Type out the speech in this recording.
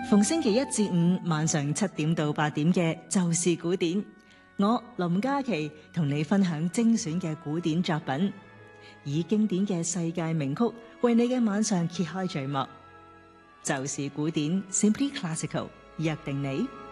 逢星期一至五晚上7點到8點嘅就是古典，我林嘉琪同你分享精選嘅古典作品，以經典嘅世界名曲為你嘅晚上揭開序幕。就是古典 Simply Classical， 約定你。